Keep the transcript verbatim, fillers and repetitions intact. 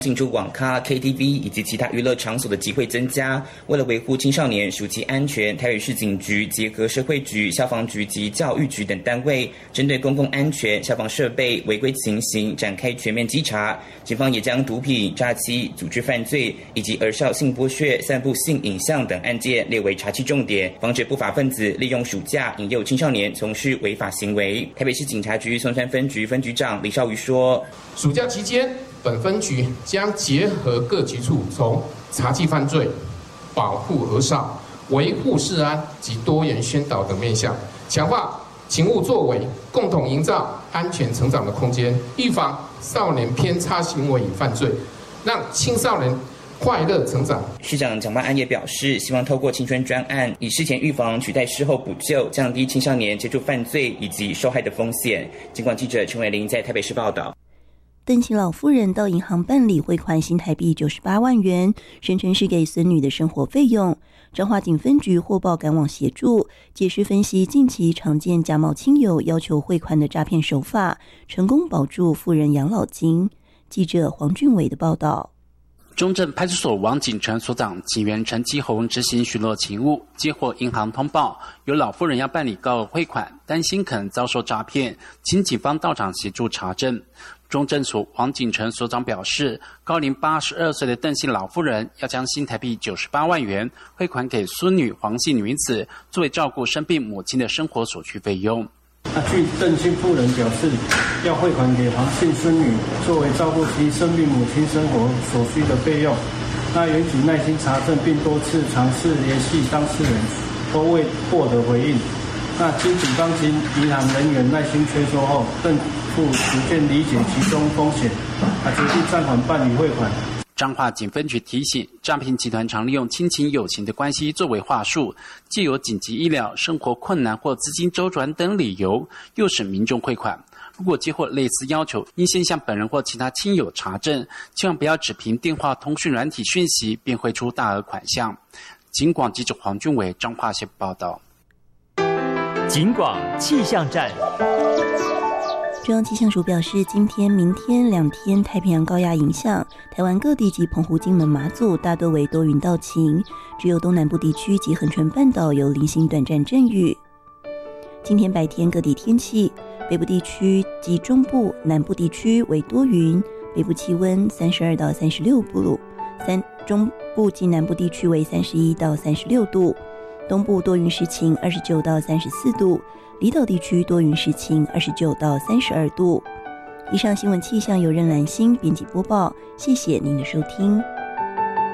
进驻网咖、K T V 以及其他娱乐场所的机会增加。为了维护青少年暑期安全，台北市警局结合社会局、消防局及教育局等单位，针对公共安全、消防设备违规情形展开全面稽查。警方也将毒品、诈欺、组织犯罪以及儿少性剥削、散布性影像等案件列为查缉重点，防止不法分子利用暑假引诱青少年从事违法行为。台北市警察局松山分局分局长李少瑜说：“ 暑假期间，本分局将结合各局处，从查缉犯罪、保护儿少、维护治安及多元宣导等面向，强化勤务作为，共同营造安全成长的空间，预防少年偏差行为与犯罪，让青少年快乐成长。” 市长蒋万安也表示，希望透过青春专案，以事前预防取代事后补救，降低青少年接触犯罪以及受害的风险。警广记者陈伟玲在台北市报道。 邓姓老妇人到银行办理汇款新台币九十八万元，声称是给孙女的生活费用。彰化警分局获报赶往协助，解释分析近期常见假冒亲友要求汇款的诈骗手法，成功保住妇人养老金。记者黄俊伟的报道。 中正派出所王景成所长警员陈基宏执行巡逻勤务，接获银行通报，有老妇人要办理高额汇款，担心可能遭受诈骗，请警方到场协助查证。中正所王景成所长表示，高龄八十二岁的邓姓老妇人要将新台币九十八万元汇款给孙女黄姓女子，作为照顾生病母亲的生活所需费用。 那据邓姓妇人表示，要汇款给黄姓孙女，作为照顾其生病母亲生活所需的费用。那原主耐心查证，并多次尝试联系当事人，都未获得回应。那经警方及银行人员耐心劝说后，邓妇逐渐理解其中风险，啊，决定暂缓办理汇款。 彰化警分局提醒，诈骗集团常利用亲情友情的关系作为话术，藉由紧急医疗、生活困难或资金周转等理由，诱使民众汇款。如果接获类似要求，应先向本人或其他亲友查证，千万不要只凭电话通讯软体讯息便汇出大额款项。警广记者黄俊伟彰化县报道。 警广气象站。 中央气象署表示，今天、明天两天太平洋高压影响，台湾各地及澎湖、金门、马祖大多为多云到晴，只有东南部地区及恒春半岛有零星短暂阵雨。今天白天各地天气，北部地区及中部、南部地区为多云，北部气温三十二到三十六度，三中部及南部地区为三十一到三十六度，东部多云时晴，二十九到三十四度。离岛地区多云时晴，二十九到三十二度。以上新闻气象由任兰心编辑播报，谢谢您的收听。